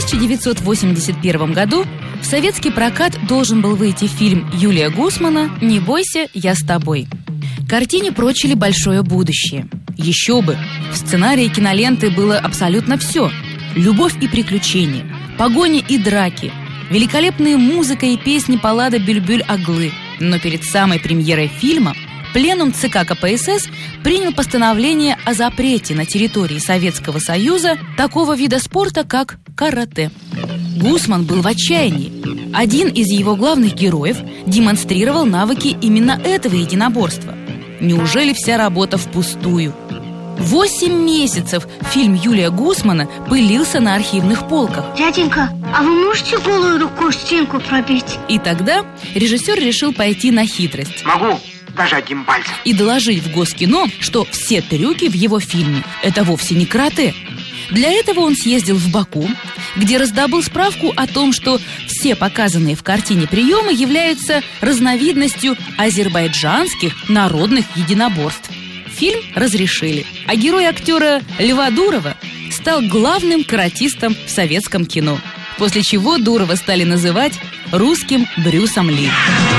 1981 году в советский прокат должен был выйти фильм Юлия Гусмана «Не бойся, я с тобой». Картине прочили большое будущее. Еще бы! В сценарии киноленты было абсолютно все. Любовь и приключения, погони и драки, великолепная музыка и песни Полада Бюльбюль-Оглы. Но перед самой премьерой фильма Пленум ЦК КПСС принял постановление о запрете на территории Советского Союза такого вида спорта, как карате. Гусман был в отчаянии. Один из его главных героев демонстрировал навыки именно этого единоборства. Неужели вся работа впустую? 8 месяцев фильм Юлия Гусмана пылился на архивных полках. Дяденька, а вы можете голой рукой стенку пробить? И тогда режиссер решил пойти на хитрость. Могу, даже одним пальцем. И доложить в Госкино, что все трюки в его фильме – это вовсе не карате. Для этого он съездил в Баку, где раздобыл справку о том, что все показанные в картине приемы являются разновидностью азербайджанских народных единоборств. Фильм разрешили, а герой актера Льва Дурова стал главным каратистом в советском кино, после чего Дурова стали называть русским Брюсом Ли.